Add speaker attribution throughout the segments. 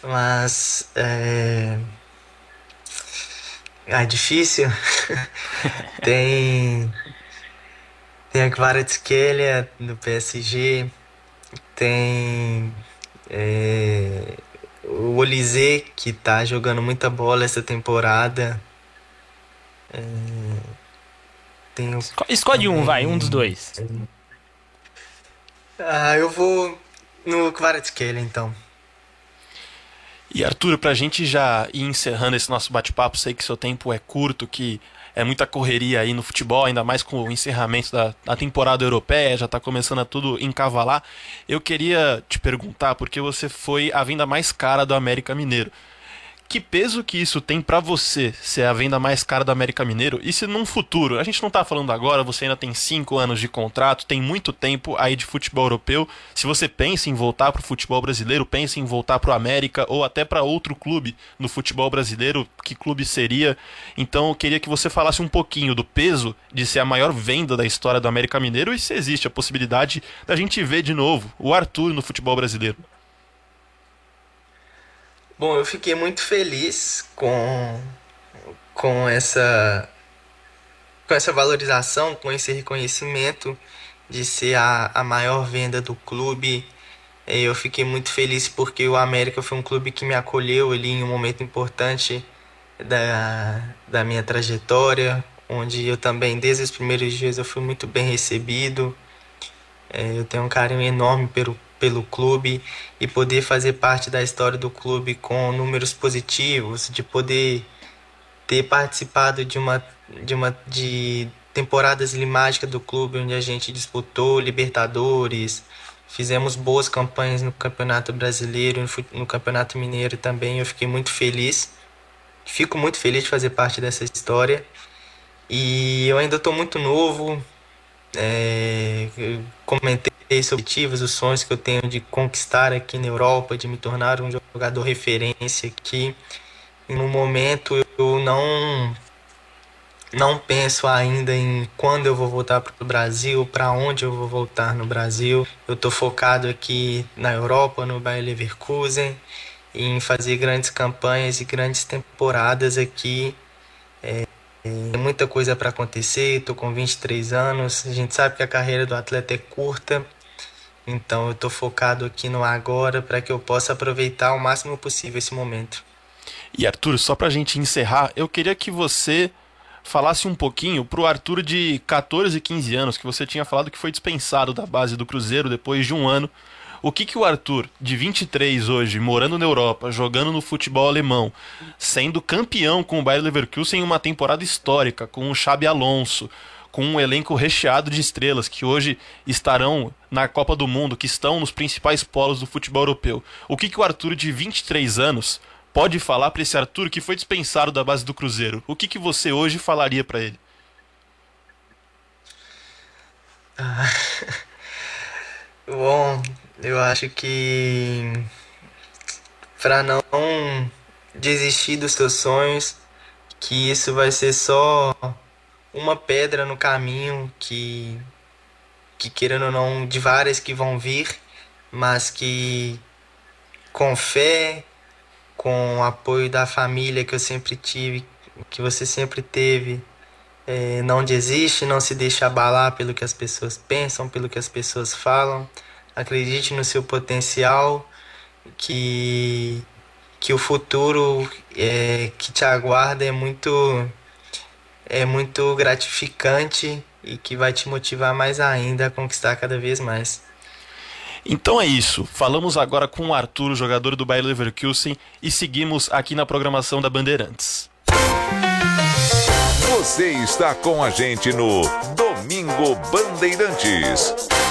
Speaker 1: Mas difícil. Tem, tem a Kvaratskhelia do PSG, tem o Olise, que tá jogando muita bola essa temporada. Tem
Speaker 2: Escolhe um, vai, um dos
Speaker 1: também.
Speaker 2: dois.
Speaker 1: Eu vou no Kvaratskhelia, então.
Speaker 2: E Arthur, pra gente já ir encerrando esse nosso bate-papo, sei que seu tempo é curto, que é muita correria aí no futebol, ainda mais com o encerramento da temporada europeia, já tá começando a tudo encavalar. Eu queria te perguntar, porque você foi a venda mais cara do América Mineiro. Que peso que isso tem pra você ser a venda mais cara do América Mineiro? E se num futuro, a gente não tá falando agora, você ainda tem 5 anos de contrato, tem muito tempo aí de futebol europeu. Se você pensa em voltar pro futebol brasileiro, pensa em voltar pro América ou até pra outro clube no futebol brasileiro, que clube seria? Então eu queria que você falasse um pouquinho do peso de ser a maior venda da história do América Mineiro e se existe a possibilidade da gente ver de novo o Arthur no futebol brasileiro.
Speaker 1: Bom, eu fiquei muito feliz com essa valorização, com esse reconhecimento de ser a maior venda do clube. Eu fiquei muito feliz porque o América foi um clube que me acolheu ali em um momento importante da minha trajetória, onde eu também, desde os primeiros dias, eu fui muito bem recebido. Eu tenho um carinho enorme pelo clube e poder fazer parte da história do clube com números positivos, de poder ter participado de temporadas mágicas do clube, onde a gente disputou Libertadores, fizemos boas campanhas no Campeonato Brasileiro, no Campeonato Mineiro também. Eu fiquei muito feliz, fico muito feliz de fazer parte dessa história. E eu ainda estou muito novo, eu comentei sobre objetivos, os sonhos que eu tenho de conquistar aqui na Europa, de me tornar um jogador referência aqui. E no momento eu não penso ainda em quando eu vou voltar para o Brasil, para onde eu vou voltar no Brasil. Eu estou focado aqui na Europa, no Bayer Leverkusen, em fazer grandes campanhas e grandes temporadas aqui. Tem muita coisa para acontecer, estou com 23 anos. A gente sabe que a carreira do atleta é curta, então eu estou focado aqui no agora para que eu possa aproveitar o máximo possível esse momento.
Speaker 2: E Arthur, só pra gente encerrar, eu queria que você falasse um pouquinho pro Arthur de 14 e 15 anos, que você tinha falado que foi dispensado da base do Cruzeiro depois de um ano. O que que o Arthur, de 23 hoje, morando na Europa, jogando no futebol alemão, sendo campeão com o Bayer Leverkusen em uma temporada histórica, com o Xabi Alonso, com um elenco recheado de estrelas que hoje estarão na Copa do Mundo, que estão nos principais polos do futebol europeu. O que que o Arthur, de 23 anos, pode falar para esse Arthur que foi dispensado da base do Cruzeiro? O que que você hoje falaria para ele?
Speaker 1: Bom, eu acho que para não desistir dos seus sonhos, que isso vai ser só uma pedra no caminho que querendo ou não, de várias que vão vir, mas que com fé, com o apoio da família que eu sempre tive, que você sempre teve, não desiste, não se deixe abalar pelo que as pessoas pensam, pelo que as pessoas falam. Acredite no seu potencial, que, que o futuro que te aguarda é muito gratificante e que vai te motivar mais ainda a conquistar cada vez mais.
Speaker 2: Então é isso. Falamos agora com o Arthur, jogador do Bayer Leverkusen, e seguimos aqui na programação da Bandeirantes.
Speaker 3: Você está com a gente no Domingo Bandeirantes.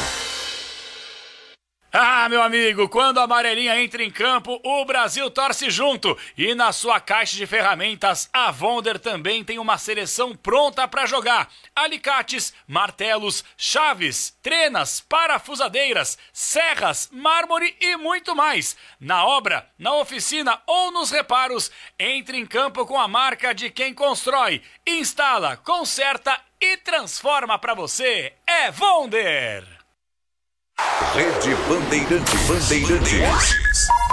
Speaker 4: Ah, meu amigo, quando a amarelinha entra em campo, o Brasil torce junto. E na sua caixa de ferramentas, a Wonder também tem uma seleção pronta para jogar. Alicates, martelos, chaves, trenas, parafusadeiras, serras, mármore e muito mais. Na obra, na oficina ou nos reparos, entre em campo com a marca de quem constrói, instala, conserta e transforma para você. É Wonder!
Speaker 3: Rede Bandeirantes.